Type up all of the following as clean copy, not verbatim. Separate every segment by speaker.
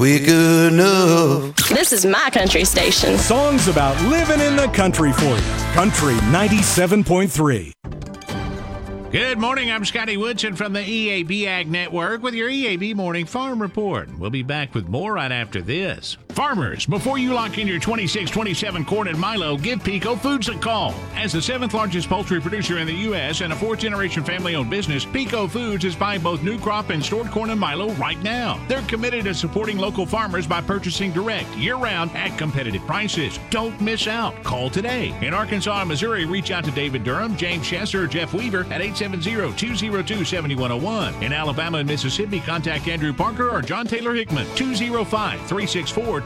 Speaker 1: We're good enough.
Speaker 2: This is my country station.
Speaker 3: Songs about living in the country for you. Country 97.3.
Speaker 4: Good morning, I'm Scotty Woodson from the EAB Ag Network with your EAB Morning Farm Report. We'll be back with more right after this. Farmers, before you lock in your 26-27 corn and milo, give Pico Foods a call. As the 7th largest poultry producer in the U.S. and a 4th-generation family-owned business, Pico Foods is buying both new crop and stored corn and milo right now. They're committed to supporting local farmers by purchasing direct, year-round, at competitive prices. Don't miss out. Call today. In Arkansas and Missouri, reach out to David Durham, James Chesser, or Jeff Weaver at 870-202-7101. In Alabama and Mississippi, contact Andrew Parker or John Taylor Hickman, 205-364-2102.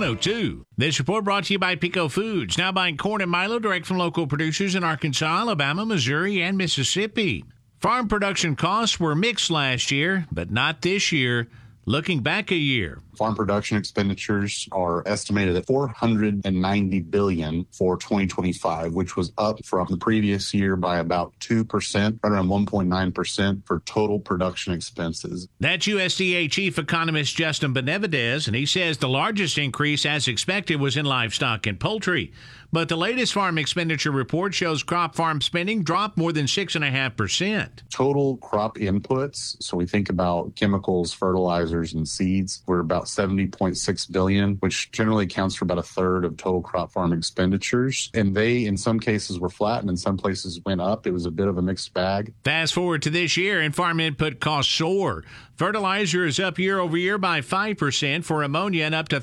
Speaker 4: This report brought to you by Pico Foods, now buying corn and milo direct from local producers in Arkansas, Alabama, Missouri, and Mississippi. Farm production costs were mixed last year, but not this year. Looking back a year,
Speaker 5: farm production expenditures are estimated at $490 billion for 2025, which was up from the previous year by about 2%, right around 1.9% for total production expenses.
Speaker 4: That's USDA Chief Economist Justin Benavidez, and he says the largest increase, as expected, was in livestock and poultry. But the latest farm expenditure report shows crop farm spending dropped more than 6.5%.
Speaker 5: Total crop inputs, so we think about chemicals, fertilizers, and seeds, were about $70.6 billion, which generally accounts for about a third of total crop farm expenditures. And they, in some cases, were flat, and in some places went up. It was a bit of a mixed bag.
Speaker 4: Fast forward to this year, and farm input costs soar. Fertilizer is up year over year by 5% for ammonia and up to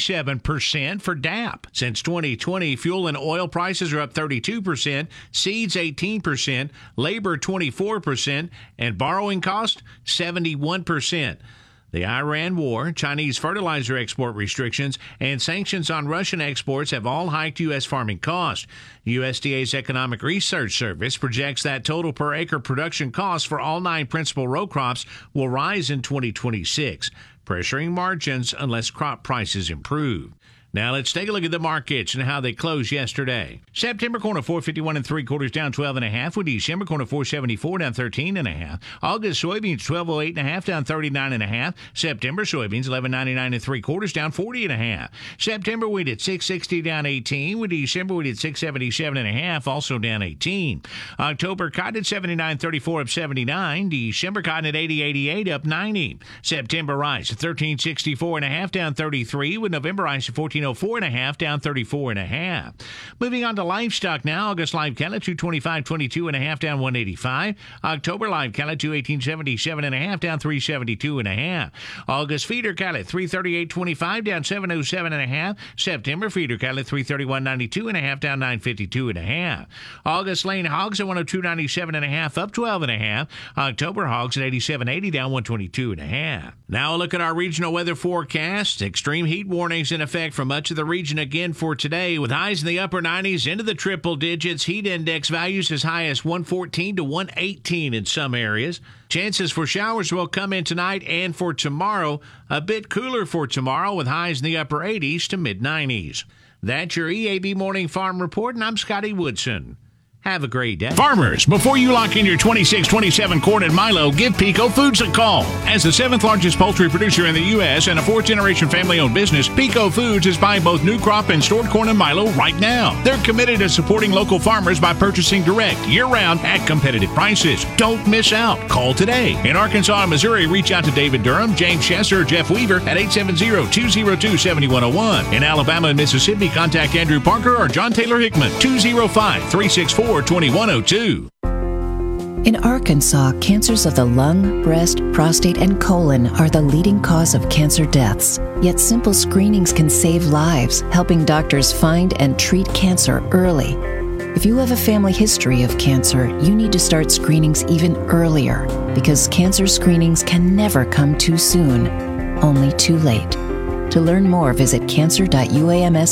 Speaker 4: 37% for DAP. Since 2020, fuel and oil prices are up 32%, seeds 18%, labor 24%, and borrowing cost 71%. The Iran war, Chinese fertilizer export restrictions, and sanctions on Russian exports have all hiked U.S. farming costs. USDA's Economic Research Service projects that total per acre production costs for all 9 principal row crops will rise in 2026, pressuring margins unless crop prices improve. Now let's take a look at the markets and how they closed yesterday. September corn at 451 3/4 down 12.5, with December corn at 474 down 13.5. August soybeans 1208.5 down 39.5. September soybeans 1199 3/4 down 40.5. September wheat at 660 down 18, with December wheat at 677.5 also down 18. October cotton at 79.34 up 79. December cotton at 80.88 up 90. September rice at 1364.5 down 33, with November rice at 1404.5 down 34.5. Moving on to livestock now. August live cattle 225.22.5 down 185. October live cattle 218.77.5 down 372.5. August feeder cattle 338.25 down 707.5. September feeder cattle 331.92.5 down 952.5. August lane hogs at 102.97.5 up 12.5. October hogs at 87.80 down 122.5. Now a look at our regional weather forecast. Extreme heat warnings in effect for much of the region again for today, with highs in the upper 90s into the triple digits. Heat index values as high as 114 to 118 in some areas. Chances for showers will come in tonight and for tomorrow. A bit cooler for tomorrow, with highs in the upper 80s to mid 90s. That's your EAB Morning Farm Report, and I'm Scotty Woodson. Have a great day. Farmers, before you lock in your 26-27 corn and milo, give Pico Foods a call. As the 7th largest poultry producer in the U.S. and a 4th-generation family-owned business, Pico Foods is buying both new crop and stored corn and milo right now. They're committed to supporting local farmers by purchasing direct, year-round, at competitive prices. Don't miss out. Call today. In Arkansas and Missouri, reach out to David Durham, James Chesser, or Jeff Weaver at 870-202-7101. In Alabama and Mississippi, contact Andrew Parker or John Taylor Hickman, 205-364-2102.
Speaker 6: In Arkansas, cancers of the lung, breast, prostate, and colon are the leading cause of cancer deaths. Yet simple screenings can save lives, helping doctors find and treat cancer early. If you have a family history of cancer, you need to start screenings even earlier, because cancer screenings can never come too soon, only too late. To learn more, visit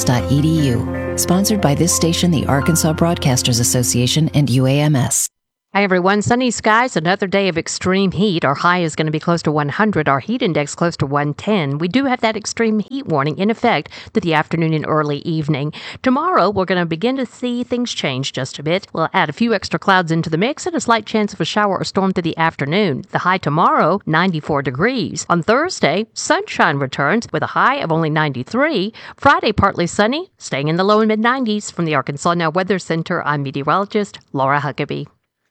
Speaker 6: cancer.uams.edu. Sponsored by this station, the Arkansas Broadcasters Association, and UAMS.
Speaker 7: Hi, everyone. Sunny skies, another day of extreme heat. Our high is going to be close to 100. Our heat index close to 110. We do have that extreme heat warning in effect through the afternoon and early evening. Tomorrow, we're going to begin to see things change just a bit. We'll add a few extra clouds into the mix and a slight chance of a shower or storm through the afternoon. The high tomorrow, 94 degrees. On Thursday, sunshine returns with a high of only 93. Friday, partly sunny, staying in the low and mid-90s. From the Arkansas Now Weather Center, I'm meteorologist Laura Huckabee.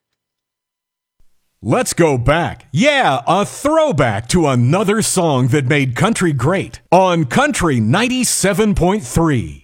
Speaker 3: Let's go back. Yeah, a throwback to another song that made country great on Country 97.3.